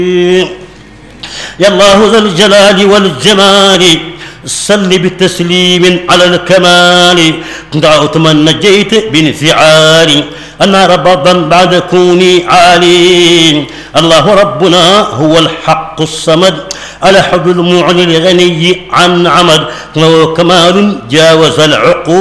يا الله ذا الجلال والجمال صل بتسليم على الكمال دعوت من نجيت بانفعالي أنا ربضا بعد كوني عالي الله ربنا هو الحق الصمد الأحد المعلي الغني عن عمد له كمال جاوز العقول